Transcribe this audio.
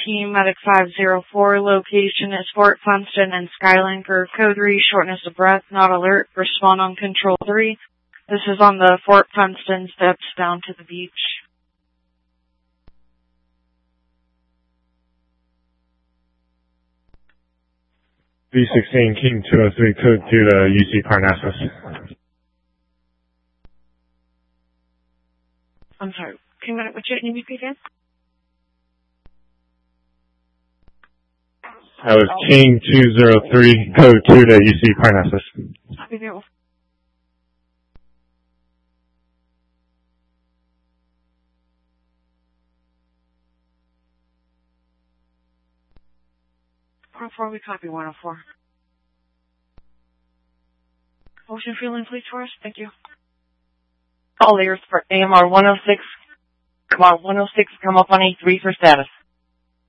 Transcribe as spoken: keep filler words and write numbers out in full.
Team Medic five zero four, location is Fort Funston and Skylinker. Code three, shortness of breath, not alert. Respond on Control three. This is on the Fort Funston steps down to the beach. V sixteen, King two oh three, code two to U C Parnassus. I'm sorry, King Medic, what's your name again? That was King two oh three, code two to U C Parnassus. Copy that. one oh four, we copy one oh four. Motion fueling, please, for us. Thank you. Call Lears for A M R one oh six. Come on, one oh six, come up on A three for status.